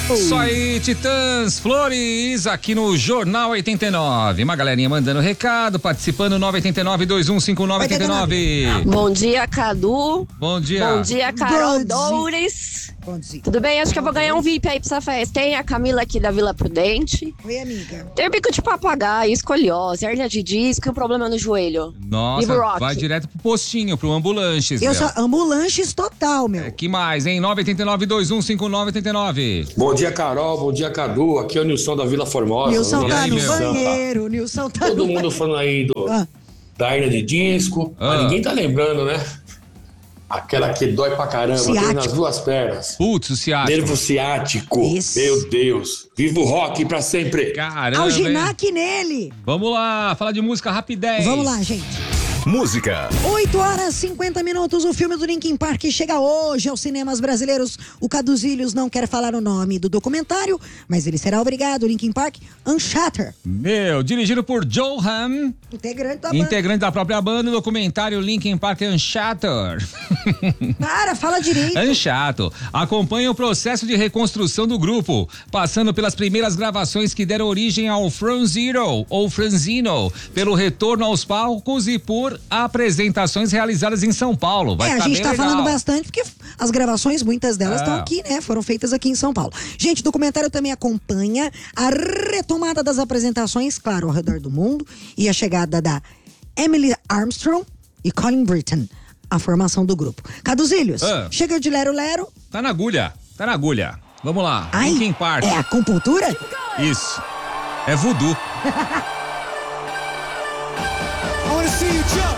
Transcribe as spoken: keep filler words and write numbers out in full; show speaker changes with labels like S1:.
S1: Isso aí, Titãs, Flores, aqui no Jornal oitenta e nove. Uma galerinha mandando recado, participando, nove oito nove, dois um cinco nove, oito nove.
S2: Bom dia, Cadu.
S1: Bom dia.
S2: Bom dia, Carol
S3: Bom dia.
S2: Doures.
S3: Bom dia.
S2: Tudo bem? Acho que eu vou ganhar um V I P aí pra essa festa. Tem a Camila aqui da Vila Prudente.
S3: Oi, amiga.
S2: Tem bico de papagaio, escoliose, hernia de disco e um problema no joelho.
S1: Nossa,
S2: Vivo Rock.
S1: vai direto pro postinho, pro ambulanches.
S3: Eu
S1: Léo.
S3: sou ambulanches total, meu.
S1: É, que mais, hein? nove oito nove, dois um cinco nove, oito nove.
S4: Bom dia, Carol. Bom dia, Cadu. Aqui é o Nilson da Vila Formosa.
S3: Nilson
S1: E
S3: tá
S1: aí,
S3: no
S1: meu?
S3: banheiro, Nilson tá
S4: Todo
S3: no
S4: mundo falando aí do,
S3: Ah.
S4: da hernia de disco,
S1: Ah.
S4: mas ninguém tá lembrando, né? Aquela que dói pra caramba, aquele
S3: Ciático.
S4: nas duas pernas.
S1: Putz, o ciático.
S4: Nervo ciático.
S3: Isso.
S4: Meu Deus. Viva o rock pra sempre.
S1: Caramba, hein?
S3: Alginac nele.
S1: Vamos lá, falar de música rapidez.
S3: Vamos lá, gente.
S5: Música.
S3: oito horas e cinquenta minutos, o filme do Linkin Park chega hoje aos cinemas brasileiros. O Caduzílios não quer falar o nome do documentário, mas ele será obrigado. Linkin Park, Unshattered,
S1: Meu, dirigido por Joe Ham,
S3: integrante da banda.
S1: integrante da própria banda, o documentário Linkin Park Unshattered.
S3: Para, fala direito.
S1: Unshattered acompanha o processo de reconstrução do grupo, passando pelas primeiras gravações que deram origem ao Franzino ou Franzino, pelo retorno aos palcos e por apresentações realizadas em São Paulo. Vai
S3: É, a
S1: ficar
S3: gente
S1: bem
S3: tá
S1: legal.
S3: falando bastante porque as gravações, muitas delas
S1: É.
S3: estão aqui, né? Foram feitas aqui em São Paulo. Gente, o documentário também acompanha a retomada das apresentações, claro, ao redor do mundo, e a chegada da Emily Armstrong e Colin Britton, a formação do grupo. Caduzílios,
S1: Ah.
S3: chega de lero-lero.
S1: Tá na agulha, tá na agulha. Vamos lá,
S3: Ai,
S1: Linkin Park.
S3: é acupuntura?
S1: Isso, é voodoo.
S6: I wanna see you jump.